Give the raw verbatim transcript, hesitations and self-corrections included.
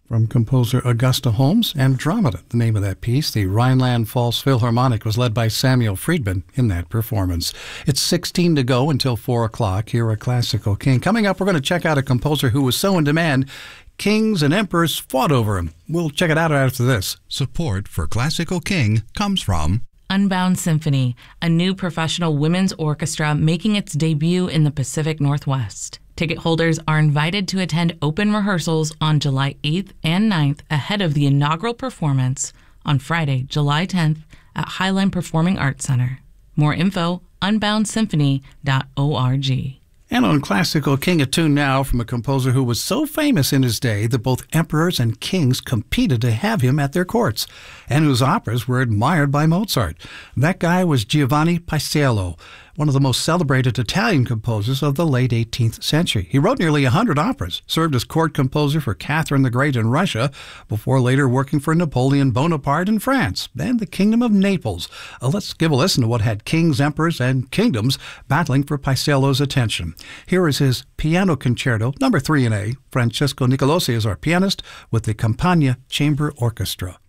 From composer Augusta Holmes, Andromeda, the name of that piece. The Rhineland-Pfalz Philharmonic was led by Samuel Friedman in that performance. It's sixteen to go until four o'clock here at Classical King. Coming up, we're going to check out a composer who was so in demand, kings and emperors fought over him. We'll check it out after this. Support for Classical King comes from Unbound Symphony, a new professional women's orchestra making its debut in the Pacific Northwest. Ticket holders are invited to attend open rehearsals on July eighth and ninth ahead of the inaugural performance on Friday, July tenth at Highline Performing Arts Center. More info, unbound symphony dot org. And on Classical King, a tune now from a composer who was so famous in his day that both emperors and kings competed to have him at their courts, and whose operas were admired by Mozart. That guy was Giovanni Paisiello, one of the most celebrated Italian composers of the late eighteenth century. He wrote nearly one hundred operas, served as court composer for Catherine the Great in Russia, before later working for Napoleon Bonaparte in France, and the Kingdom of Naples. Uh, let's give a listen to what had kings, emperors, and kingdoms battling for Paisiello's attention. Here is his Piano Concerto, number three in A. Francesco Nicolosi is our pianist with the Campagna Chamber Orchestra.